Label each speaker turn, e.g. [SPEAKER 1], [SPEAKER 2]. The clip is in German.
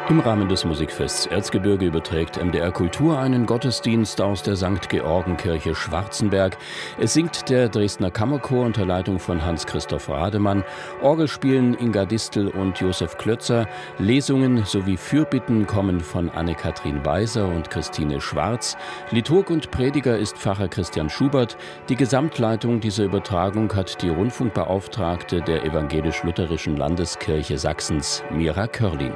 [SPEAKER 1] Im Rahmen des Musikfests Erzgebirge überträgt MDR Kultur einen Gottesdienst aus der St. Georgenkirche Schwarzenberg. Es singt der Dresdner Kammerchor unter Leitung von Hans-Christoph Rademann. Orgel spielen Inga Distel und Josef Klötzer. Lesungen sowie Fürbitten kommen von Anne-Kathrin Weiser und Christine Schwarz. Liturg und Prediger ist Pfarrer Christian Schubert. Die Gesamtleitung dieser Übertragung hat die Rundfunkbeauftragte der Evangelisch-Lutherischen Landeskirche Sachsens, Mira Körlin.